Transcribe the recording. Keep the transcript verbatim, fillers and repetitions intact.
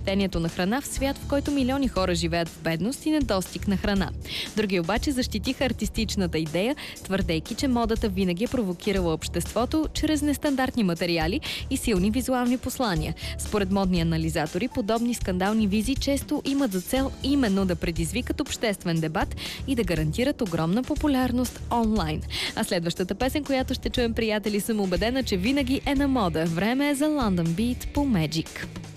потреблението на храна в свят, в който милиони хора живеят в бедност и недостиг на храна. Други обаче защитиха артистичната идея, твърдейки, че модата винаги е провокирала обществото чрез нестандартни материали и силни визуални послания. Според модни анализатори, подобни скандални визии често имат за цел именно да предизвикат обществен дебат и да гарантират огромна популярност онлайн. А следващата песен, която ще чуем, приятели, съм убедена, че винаги е на мода. Време е за London Beat по Magic.